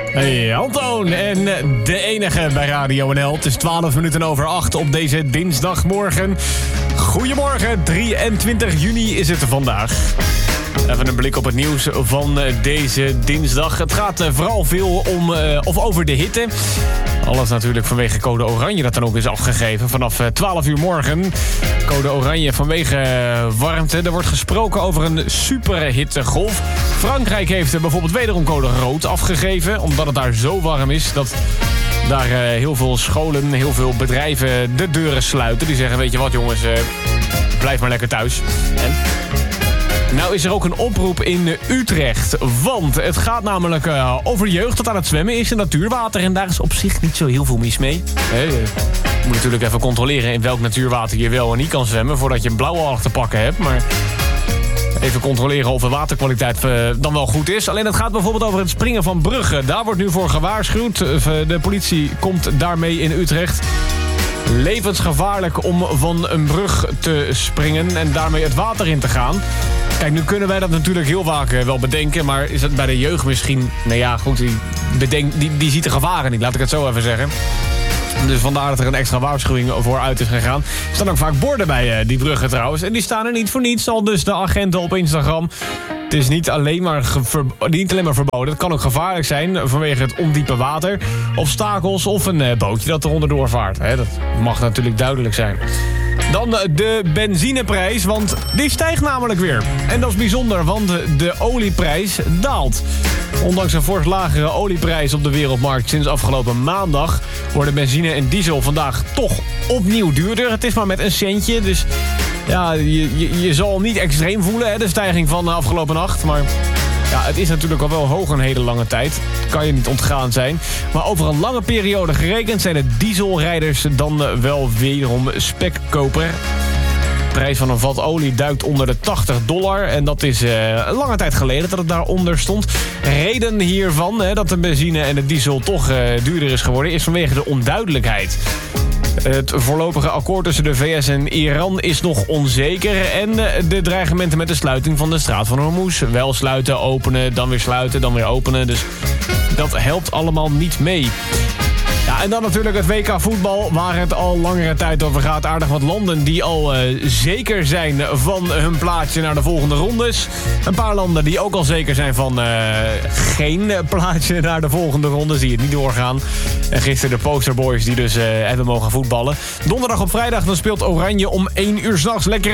Hey, Antoon en de enige bij Radio NL. Het is 8:12 op deze dinsdagmorgen. Goedemorgen, 23 juni is het vandaag. Even een blik op het nieuws van deze dinsdag. Het gaat vooral veel over de hitte. Alles natuurlijk vanwege code oranje dat dan ook is afgegeven. Vanaf 12 uur morgen. Code oranje vanwege warmte. Er wordt gesproken over een superhittegolf. Frankrijk heeft bijvoorbeeld wederom code rood afgegeven. Omdat het daar zo warm is dat daar heel veel scholen, heel veel bedrijven de deuren sluiten. Die zeggen, weet je wat jongens, blijf maar lekker thuis. En nou is er ook een oproep in Utrecht. Want het gaat namelijk over jeugd dat aan het zwemmen is in natuurwater. En daar is op zich niet zo heel veel mis mee. Je moet natuurlijk even controleren in welk natuurwater je wel en niet kan zwemmen voordat je een blauwalg te pakken hebt. Maar even controleren of de waterkwaliteit dan wel goed is. Alleen het gaat bijvoorbeeld over het springen van bruggen. Daar wordt nu voor gewaarschuwd. De politie komt daarmee in Utrecht. Levensgevaarlijk om van een brug te springen en daarmee het water in te gaan. Kijk, nu kunnen wij dat natuurlijk heel vaak wel bedenken, maar is het bij de jeugd misschien... Nou ja, goed, die ziet de gevaren niet, laat ik het zo even zeggen. Dus vandaar dat er een extra waarschuwing voor uit is gegaan. Er staan ook vaak borden bij die bruggen trouwens. En die staan er niet voor niets, al dus de agenten op Instagram. Het is niet alleen maar verboden. Het kan ook gevaarlijk zijn vanwege het ondiepe water. Obstakels of een bootje dat eronder doorvaart. Dat mag natuurlijk duidelijk zijn. Dan de benzineprijs, want die stijgt namelijk weer. En dat is bijzonder, want de olieprijs daalt. Ondanks een fors lagere olieprijs op de wereldmarkt sinds afgelopen maandag worden benzine en diesel vandaag toch opnieuw duurder. Het is maar met een centje, dus ja, je zal niet extreem voelen, de stijging van de afgelopen nacht. Maar ja, het is natuurlijk al wel hoog een hele lange tijd. Kan je niet ontgaan zijn. Maar over een lange periode gerekend zijn de dieselrijders dan wel wederom spekkoper. De prijs van een vat olie duikt onder de $80. En dat is een lange tijd geleden dat het daaronder stond. Reden hiervan, dat de benzine en de diesel toch duurder is geworden, is vanwege de onduidelijkheid. Het voorlopige akkoord tussen de VS en Iran is nog onzeker. En de dreigementen met de sluiting van de straat van Hormuz. Wel sluiten, openen, dan weer sluiten, dan weer openen. Dus dat helpt allemaal niet mee. Ja, en dan natuurlijk het WK voetbal, waar het al langere tijd over gaat. Aardig wat landen die al zeker zijn van hun plaatsje naar de volgende rondes. Een paar landen die ook al zeker zijn van geen plaatsje naar de volgende rondes, die het niet doorgaan. En gisteren de posterboys die dus hebben mogen voetballen. Donderdag op vrijdag dan speelt Oranje om 1 uur 's nachts lekker